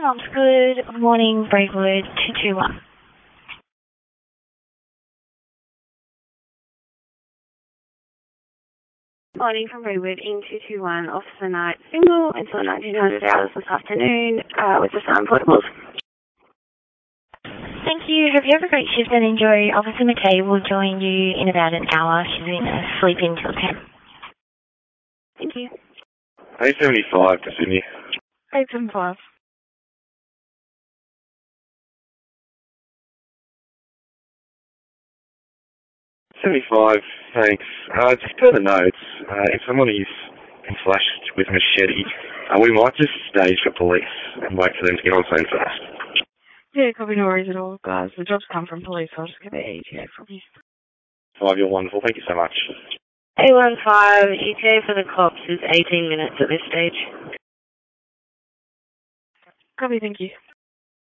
Good morning, Braidwood 221. Morning from Braidwood in 221, Officer Night single until 1900 hours this afternoon with the Sun Portables. Thank you. Hope you have a great shift and enjoy. Officer McKay will join you in about an hour. She's in a sleep until 10. Thank you. 875 to Sydney. 875. Thanks. Just per the notes, if someone is flashed with a machete, we might just stage for police and wait for them to get on scene first. Yeah, copy, no worries at all, guys. The jobs come from police, so I'll just get the ETA from you. 5, you're wonderful. Thank you so much. 815, ETA for the cops is 18 minutes at this stage. Copy, thank you.